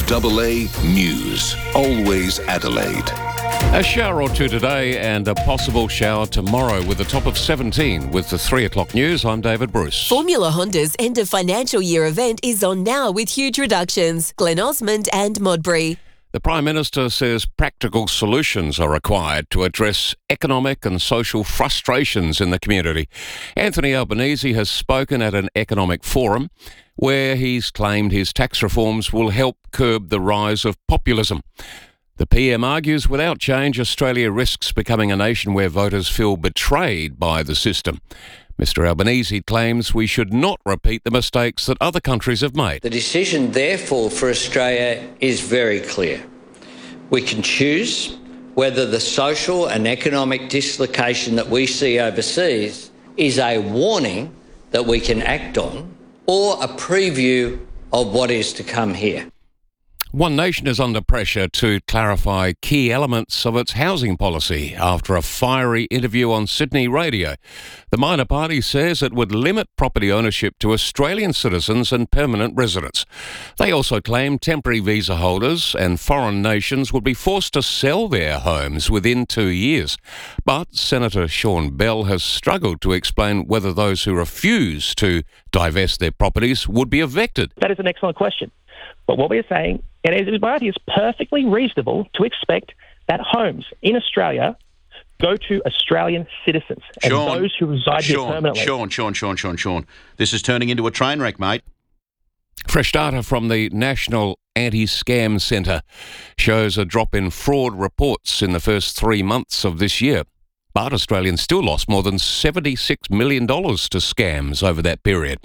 5AA News. Always Adelaide. A shower or two today and a possible shower tomorrow with a top of 17. With the 3 o'clock news, I'm David Bruce. Formula Honda's end of financial year event is on now with huge reductions. Glen Osmond and Modbury. The Prime Minister says practical solutions are required to address economic and social frustrations in the community. Anthony Albanese has spoken at an economic forum where he's claimed his tax reforms will help curb the rise of populism. The PM argues without change, Australia risks becoming a nation where voters feel betrayed by the system. Mr Albanese claims we should not repeat the mistakes that other countries have made. The decision, therefore, for Australia is very clear. We can choose whether the social and economic dislocation that we see overseas is a warning that we can act on or a preview of what is to come here. One Nation is under pressure to clarify key elements of its housing policy after a fiery interview on Sydney radio. The minor party says it would limit property ownership to Australian citizens and permanent residents. They also claim temporary visa holders and foreign nations would be forced to sell their homes within 2 years. But Senator Sean Bell has struggled to explain whether those who refuse to divest their properties would be evicted. That is an excellent question. But what we're saying, and in my view, it's perfectly reasonable to expect that homes in Australia go to Australian citizens and those who reside here permanently. Sean. This is turning into a train wreck, mate. Fresh data from the National Anti-Scam Centre shows a drop in fraud reports in the first 3 months of this year. But Australians still lost more than $76 million to scams over that period.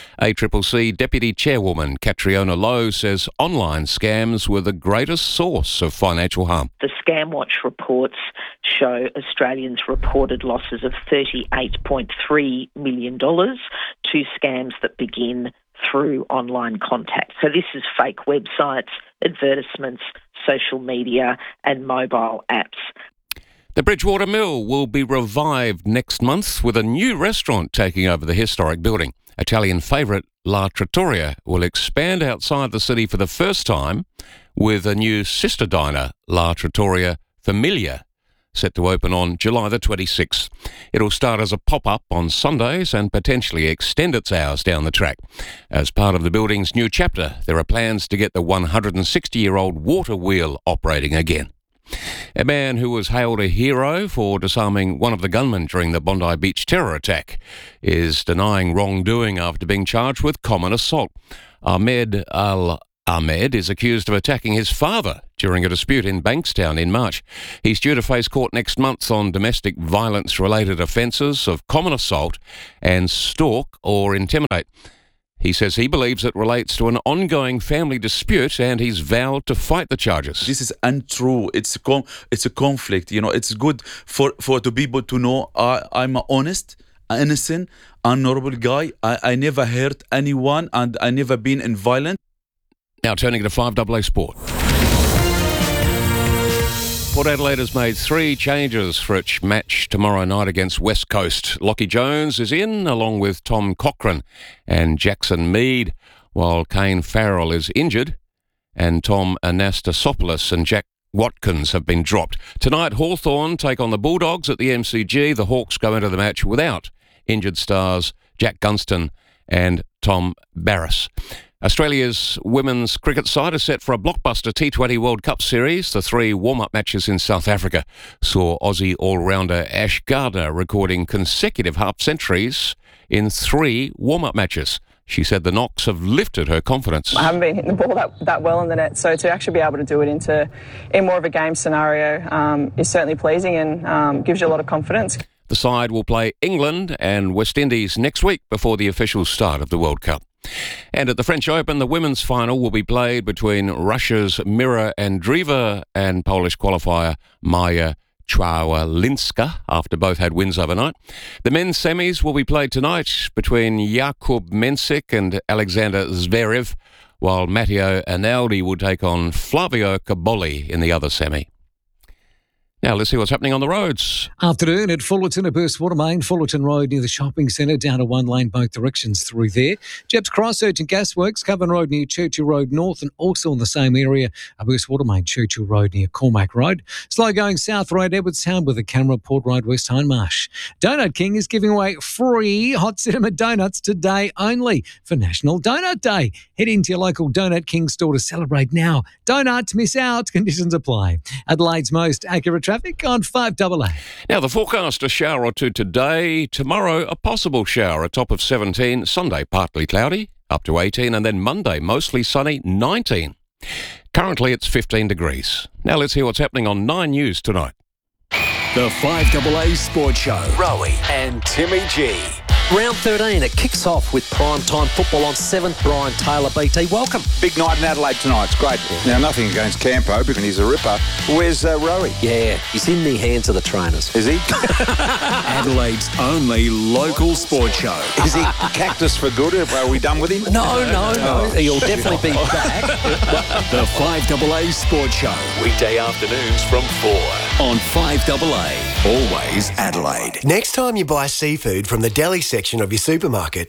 ACCC Deputy Chairwoman Catriona Lowe says online scams were the greatest source of financial harm. The ScamWatch reports show Australians reported losses of $38.3 million to scams that begin through online contact. So this is fake websites, advertisements, social media and mobile apps. The Bridgewater Mill will be revived next month with a new restaurant taking over the historic building. Italian favourite La Trattoria will expand outside the city for the first time with a new sister diner, La Trattoria Familia, set to open on July the 26th. It'll start as a pop-up on Sundays and potentially extend its hours down the track. As part of the building's new chapter, there are plans to get the 160-year-old water wheel operating again. A man who was hailed a hero for disarming one of the gunmen during the Bondi Beach terror attack is denying wrongdoing after being charged with common assault. Ahmed Al-Ahmed is accused of attacking his father during a dispute in Bankstown in March. He's due to face court next month on domestic violence-related offences of common assault and stalk or intimidate. He says he believes it relates to an ongoing family dispute and he's vowed to fight the charges. This is untrue. It's a conflict. You know, it's good for the people to know I'm an honest, innocent, honourable guy. I never hurt anyone and I never been in violence. Now turning to 5AA Sport. Port Adelaide has made 3 changes for its match tomorrow night against West Coast. Lockie Jones is in, along with Tom Cochrane and Jackson Mead, while Kane Farrell is injured, and Tom Anastasopoulos and Jack Watkins have been dropped. Tonight, Hawthorn take on the Bulldogs at the MCG. The Hawks go into the match without injured stars Jack Gunston and Tom Barras. Australia's women's cricket side is set for a blockbuster T20 World Cup series. The 3 warm-up matches in South Africa saw Aussie all-rounder Ash Gardner recording consecutive half-centuries in 3 warm-up matches. She said the knocks have lifted her confidence. I haven't been hitting the ball that well in the net, so to actually be able to do it in more of a game scenario is certainly pleasing and gives you a lot of confidence. The side will play England and West Indies next week before the official start of the World Cup. And at the French Open, the women's final will be played between Russia's Mira Andreeva and Polish qualifier Maja Czwalinska, after both had wins overnight. The men's semis will be played tonight between Jakub Mensik and Alexander Zverev, while Matteo Analdi will take on Flavio Caboli in the other semi. Now let's see what's happening on the roads. Afternoon at Fullerton, a burst water main, Fullerton Road near the shopping centre, down to 1 lane both directions through there. Jepp's Cross Urgent Gasworks, Coven Road near Churchill Road North, and also in the same area, a burst water main, Churchill Road near Cormac Road. Slow going South Road, Edwardstown with a camera, Port Road, West Hindmarsh. Donut King is giving away free hot cinema donuts today only for National Donut Day. Head into your local Donut King store to celebrate now. Don't miss out. Conditions apply. Adelaide's most accurate traffic on 5AA. Now, the forecast, a shower or two today. Tomorrow, a possible shower, a top of 17. Sunday, partly cloudy, up to 18. And then Monday, mostly sunny, 19. Currently, it's 15 degrees. Now, let's hear what's happening on 9 News tonight. The 5AA Sports Show. Rowie and Timmy G. Round 13, it kicks off with prime time football on 7th. Brian Taylor, BT, welcome. Big night in Adelaide tonight. It's great. Now, nothing against Campo, but he's a ripper. Where's Rowie? Yeah, he's in the hands of the trainers. Is he? Adelaide's only local sports show. Is he cactus for good? Are we done with him? No. He'll definitely be back. The 5AA Sports Show. Weekday afternoons from 4 on 5AA. Always Adelaide. Next time you buy seafood from the deli section of your supermarket,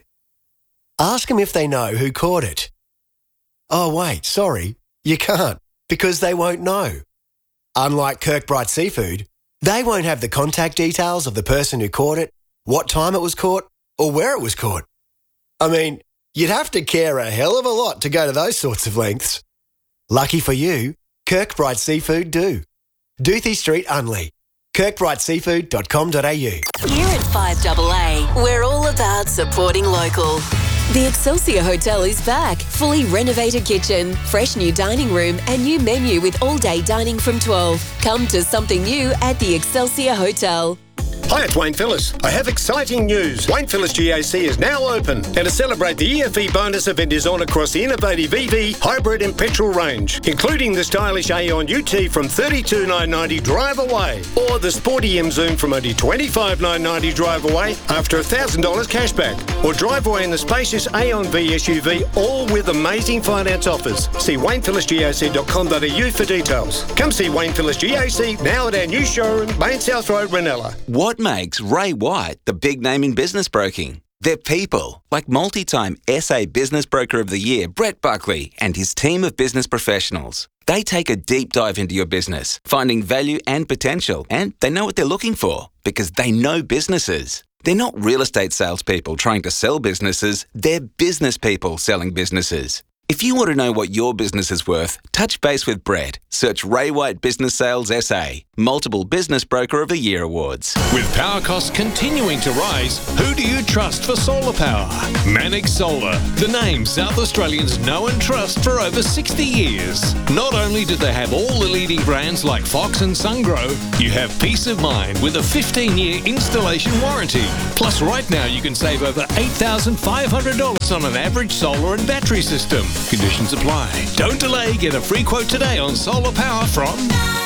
ask them if they know who caught it. Oh, wait, sorry, you can't, because they won't know. Unlike Kirkbride Seafood, they won't have the contact details of the person who caught it, what time it was caught, or where it was caught. I mean, you'd have to care a hell of a lot to go to those sorts of lengths. Lucky for you, Kirkbride Seafood do. Doothie Street, Unley. kirkbrideseafood.com.au. Here at 5AA, we're all about supporting local. The Excelsior Hotel is back. Fully renovated kitchen, fresh new dining room and new menu with all-day dining from 12. Come to something new at the Excelsior Hotel. Hi, it's Wayne Phillips. I have exciting news. Wayne Phillips GAC is now open, and to celebrate the EFE bonus event is on across the innovative EV, hybrid and petrol range, including the stylish Aeon UT from $32,990 drive away, or the sporty M Zoom from only $25,990 drive away after $1,000 cashback, or drive away in the spacious Aeon V SUV, all with amazing finance offers. See WaynePhillipsGAC.com.au for details. Come see Wayne Phillips GAC now at our new showroom, Main South Road, Ranella. What makes Ray White the big name in business broking? They're people, like multi-time SA Business Broker of the Year, Brett Buckley, and his team of business professionals. They take a deep dive into your business, finding value and potential, and they know what they're looking for because they know businesses. They're not real estate salespeople trying to sell businesses, they're business people selling businesses. If you want to know what your business is worth, touch base with Brett. Search Ray White Business Sales SA. Multiple Business Broker of the Year awards. With power costs continuing to rise, who do you trust for solar power? Manix Solar, the name South Australians know and trust for over 60 years. Not only do they have all the leading brands like Fox and SunGrow, you have peace of mind with a 15-year installation warranty. Plus, right now you can save over $8,500 on an average solar and battery system. Conditions apply. Don't delay. Get a free quote today on solar power from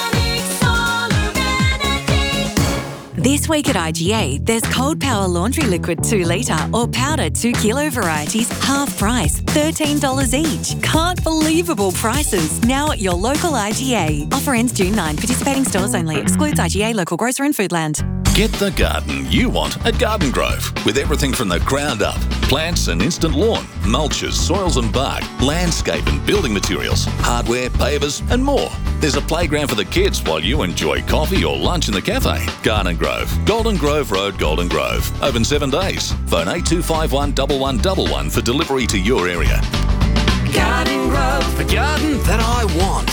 This week at IGA, there's Cold Power Laundry Liquid 2 litre or powder 2 kilo varieties, half price, $13 each. Can't believable prices. Now at your local IGA. Offer ends June 9. Participating stores only. Excludes IGA, local grocer and Foodland. Get the garden you want at Garden Grove, with everything from the ground up. Plants and instant lawn, mulches, soils and bark, landscape and building materials, hardware, pavers and more. There's a playground for the kids while you enjoy coffee or lunch in the cafe. Garden Grove, Golden Grove Road, Golden Grove. Open 7 days. Phone 8251 1111 for delivery to your area. Garden Grove, the garden that I want.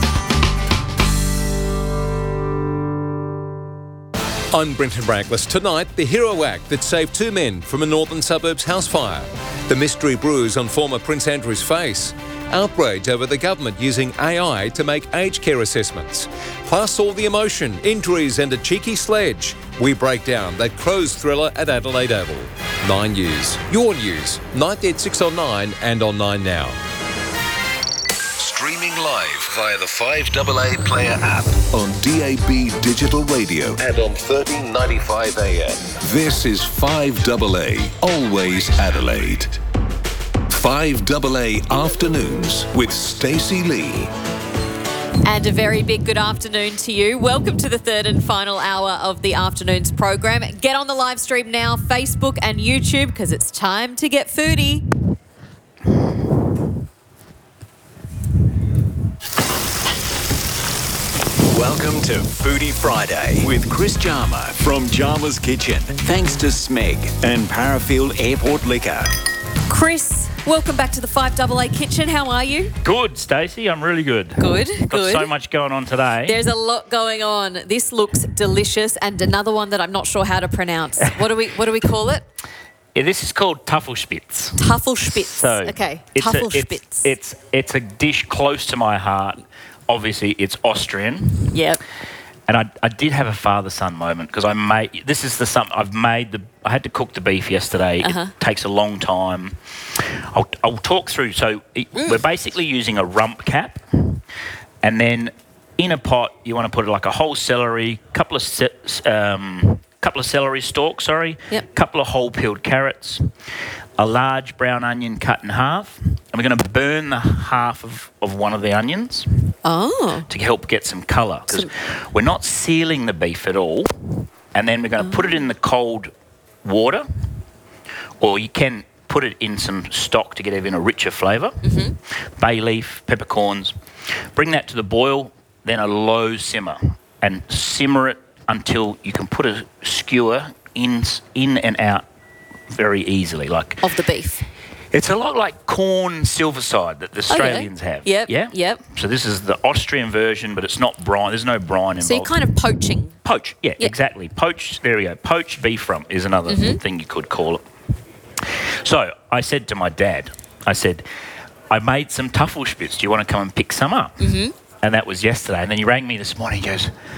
I'm Brenton Braggless. Tonight, the hero act that saved 2 men from a northern suburbs house fire. The mystery bruise on former Prince Andrew's face. Outrage over the government using AI to make aged care assessments. Plus all the emotion, injuries and a cheeky sledge. We break down that Crows thriller at Adelaide Oval. 9 News. Your news. 9th at 6 on 9 and on 9 Now. Streaming live via the 5AA Player app on DAB Digital Radio and on 1395 AM. This is 5AA, always Adelaide. 5AA Afternoons with Stacey Lee. And a very big good afternoon to you. Welcome to the third and final hour of the afternoon's program. Get on the live stream now, Facebook and YouTube, because it's time to get foodie. Welcome to Foodie Friday with Chris Jarma from Jarma's Kitchen. Thanks to Smeg and Parafield Airport Liquor. Chris, welcome back to the 5AA Kitchen. How are you? Good, Stacey. I'm really good. Good. Got so much going on today. There's a lot going on. This looks delicious, and another one that I'm not sure how to pronounce. What do we call it? Yeah, this is called Tafelspitz. Tafelspitz. So okay. It's Tafelspitz. It's a dish close to my heart. Obviously, it's Austrian. Yep. And I did have a father-son moment because I had to cook the beef yesterday. It takes a long time. I'll talk through. So we're basically using a rump cap, and then in a pot you want to put like a whole celery, couple of celery stalks, couple of whole peeled carrots, a large brown onion cut in half, and we're going to burn the half of one of the onions to help get some colour, because we're not sealing the beef at all. And then we're going to put it in the cold water, or you can put it in some stock to get even a richer flavour. Bay leaf, peppercorns. Bring that to the boil, then a low simmer, and simmer it until you can put a skewer in and out very easily, like of the beef. It's a lot like corn silverside that the Australians have. Yep. So this is the Austrian version, but it's not brine. There's no brine involved. So you're kind of poaching. Poach, yeah, exactly. Poached. There we go. Poached beef rump is another thing you could call it. So I said to my dad, I made some Tafelspitz. Do you want to come and pick some up? And that was yesterday. And then he rang me this morning. He goes,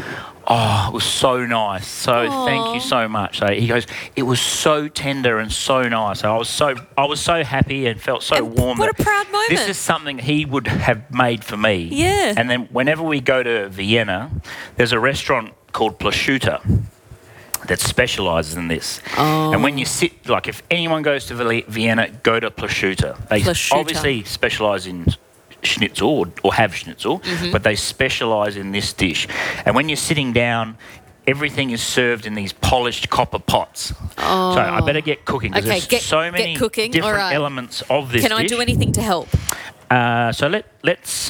Oh, it was so nice. So thank you so much. So he goes, it was so tender and so nice. So I was so happy and felt so warm. What a proud moment. This is something he would have made for me. Yeah. And then whenever we go to Vienna, there's a restaurant called Prosciutto that specialises in this. Oh. And when you sit, like if anyone goes to Vienna, go to Prosciutto. They obviously specialise in schnitzel or have schnitzel, but they specialise in this dish. And when you're sitting down, everything is served in these polished copper pots. Oh. So I better get cooking because there's so many different All right. elements of this Can I dish. do anything to help? So let's.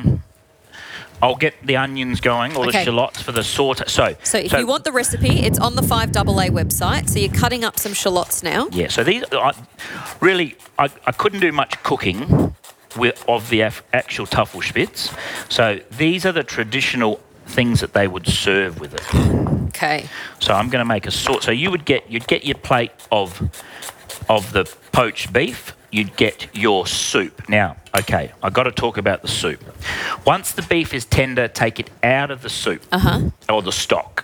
I'll get the onions going, or the shallots for the saute. So if you want the recipe, it's on the 5AA website. So you're cutting up some shallots now. Yeah, so these, I couldn't do much cooking of the actual Tafelspitz. So these are the traditional things that they would serve with it. Okay. So I'm going to make a sauce. So you'd get your plate of the poached beef. You'd get your soup. Now, okay, I've got to talk about the soup. Once the beef is tender, take it out of the soup or the stock.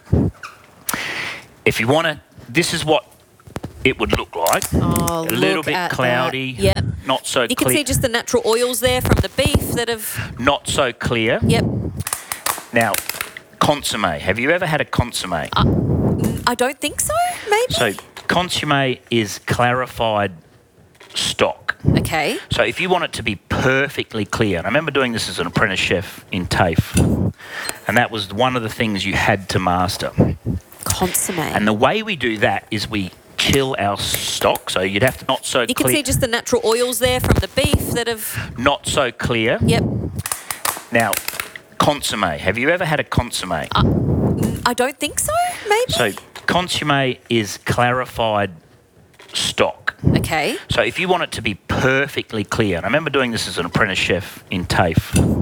If you want to, this is what it would look like. Oh, a little bit cloudy. Yep. Not so You clear. can see just the natural oils there from the beef that have... Not so clear. Yep. Now, consomme. Have you ever had a consomme? I don't think so, maybe? So, consomme is clarified stock. Okay. So if you want it to be perfectly clear, and I remember doing this as an apprentice chef in TAFE, and that was one of the things you had to master. Consomme. And the way we do that is we chill our stock, so you'd have to not so You clear. can see just the natural oils there from the beef that have... Not so clear. Yep. Now, consomme. Have you ever had a consomme? I don't think so, maybe? So consomme is clarified stock. Okay. So if you want it to be perfectly clear, and I remember doing this as an apprentice chef in TAFE,